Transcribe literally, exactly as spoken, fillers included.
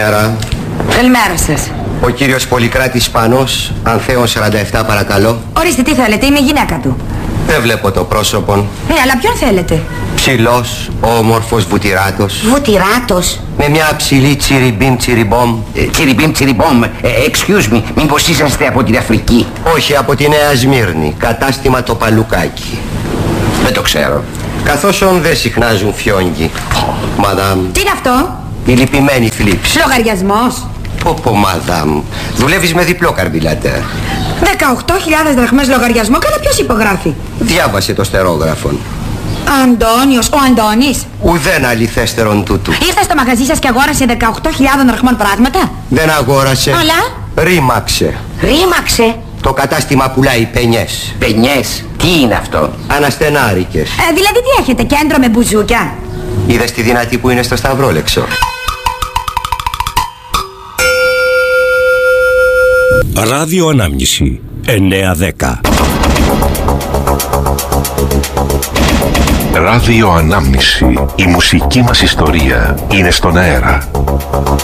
Καλημέρα. Καλημέρα σας. Ο κύριος Πολυκράτης Πάνος, Ανθέων σαράντα επτά, παρακαλώ. Ορίστε, τι θέλετε, είμαι η γυναίκα του. Δεν βλέπω το πρόσωπο. Ναι, αλλά ποιον θέλετε? Ψηλός, όμορφος, βουτυράτος. Βουτυράτος? Με μια ψηλή τσιριμπίμ τσιριμπόμ. Ε, τσιριμπίμ τσιριμπόμ, ε, excuse me, μήπως είσαστε από την Αφρική? Όχι, από τη Νέα Σμύρνη, κατάστημα το Παλουκάκι. Δεν το ξέρω. Καθώς ον δεν συχνάζουν φιόγγι. Μαδάμ. Τι είναι αυτό? Η λυπημένη θλίψη. Λογαριασμός? Πω πω, μαδάμ. Δουλεύεις με διπλό καρμπιλατέρ. δεκαοκτώ χιλιάδες δραχμές λογαριασμό, καλά ποιος υπογράφει? Διάβασε το στερόγραφον. Αντώνιος, ο Αντώνης. Ουδέν αληθέστερον τούτου. Ήρθε στο μαγαζί σας και αγόρασε δεκαοκτώ χιλιάδες δραχμών πράγματα? Δεν αγόρασε. Αλλά? Ρήμαξε. Ρήμαξε. Το κατάστημα πουλάει πενιές. Πενιές, τι είναι αυτό? Αναστενάρικες. Ε, δηλαδή τι έχετε, κέντρο με μπουζούκια? Είδες τη δυνατή που είναι στο Σταυρόλεξο? Ράδιο Ανάμνηση εννιά δέκα. Ράδιο Ανάμνηση. Η μουσική μας ιστορία είναι στον αέρα.